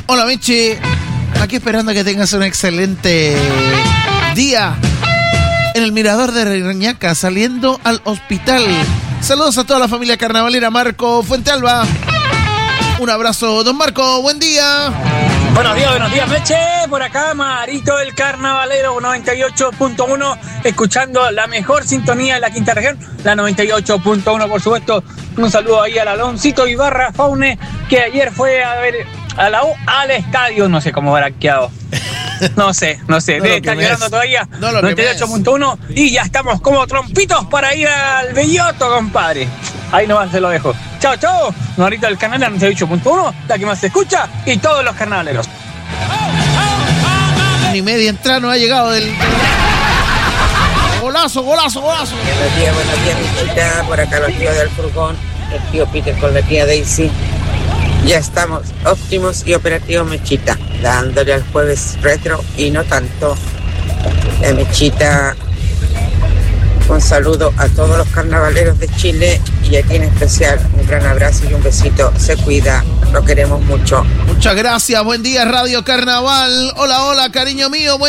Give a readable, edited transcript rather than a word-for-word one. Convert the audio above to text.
Hola, Mechi. Aquí esperando que tengas un excelente día en el mirador de Reñaca, saliendo al hospital. Saludos a toda la familia carnavalera. Marco Fuentealba. Un abrazo, don Marco. Buen día. Buenos días, Meche. Por acá, Marito el Carnavalero 98.1, escuchando la mejor sintonía de la quinta región, la 98.1, por supuesto. Un saludo ahí al Aloncito Ibarra Faune, que ayer fue a ver a la U al estadio. No sé cómo habrá quedado. No sé. Debe estar llorando todavía. 98.1 y ya estamos como trompitos para ir al Belloto, compadre. Ahí nomás se lo dejo. Chao. Marito del Carnaval 98.1, la que más se escucha, y todos los carnavaleros. Ni media entrada no ha llegado del... Golazo. Buenos días, Michita. Por acá los tíos del furgón, el tío Peter con la tía Daisy. Ya estamos óptimos y operativos, Mechita, dándole al jueves retro y no tanto. Mechita, un saludo a todos los carnavaleros de Chile y a ti en especial un gran abrazo y un besito. Se cuida, lo queremos mucho. Muchas gracias, buen día Radio Carnaval. Hola, cariño mío.